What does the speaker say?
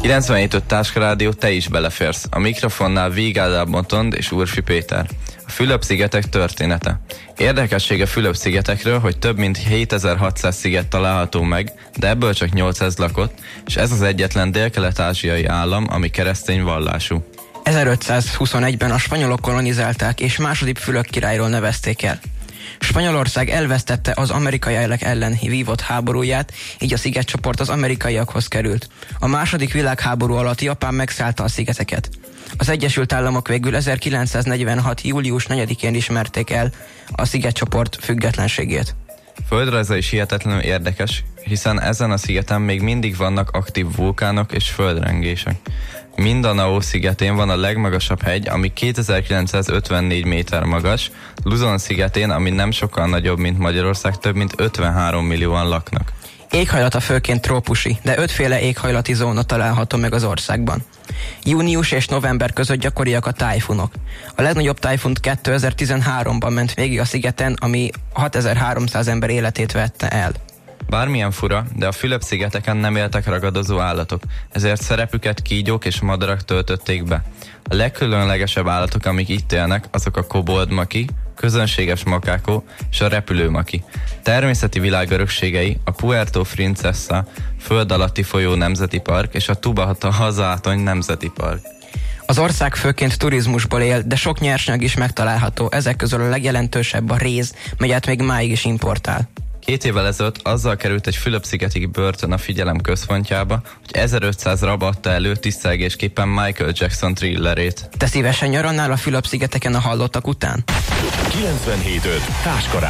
97.5 Táskarádió, te is beleférsz. A mikrofonnál Víg Ádám Botond és Úrfi Péter. A Fülöp-szigetek története. Érdekessége Fülöp-szigetekről, hogy több mint 7600 sziget található meg, de ebből csak 800 lakott, és ez az egyetlen délkelet-ázsiai állam, ami keresztény vallású. 1521-ben a spanyolok kolonizálták, és második Fülöp királyról nevezték el. Spanyolország elvesztette az amerikaiak ellen vívott háborúját, így a szigetcsoport az amerikaiakhoz került. A második világháború alatt Japán megszállta a szigeteket. Az Egyesült Államok végül 1946. július 4-én ismerték el a szigetcsoport függetlenségét. Földrajza is hihetetlenül érdekes, hiszen ezen a szigeten még mindig vannak aktív vulkánok és földrengések. Mindanao szigetén van a legmagasabb hegy, ami 2954 méter magas, Luzon szigetén, ami nem sokkal nagyobb, mint Magyarország, több mint 53 millióan laknak. Éghajlata főként trópusi, de 5 féle éghajlati zóna található meg az országban. Június és november között gyakoriak a tájfunok. A legnagyobb tájfun 2013-ban ment végig a szigeten, ami 6300 ember életét vette el. Bármilyen fura, de a Fülöp-szigeteken nem éltek ragadozó állatok, ezért szerepüket kígyók és madarak töltötték be. A legkülönlegesebb állatok, amik itt élnek, azok a koboldmaki, közönséges makákó és a repülőmaki. Természeti világörökségei a Puerto Princesa föld alatti folyó nemzeti park és a Tubata hazátony nemzeti park. Az ország főként turizmusból él, de sok nyersanyag is megtalálható, ezek közül a legjelentősebb a réz, melyet még máig is importál. 2 évvel ezelőtt azzal került egy Fülöp-szigeti börtön a figyelem központjába, hogy 1500 rab adta elő tisztelgésképpen Michael Jackson thrillerét. Te szívesen nyarannál a Fülöp-szigeteken a hallottak után? 97.5 Táskara.